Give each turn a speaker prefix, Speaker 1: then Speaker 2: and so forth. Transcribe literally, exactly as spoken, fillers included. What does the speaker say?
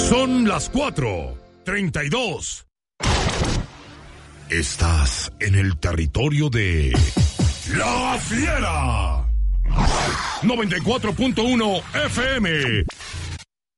Speaker 1: Son las cuatro treinta y dos. Estás en el territorio de La Fiera. noventa y cuatro punto uno F M.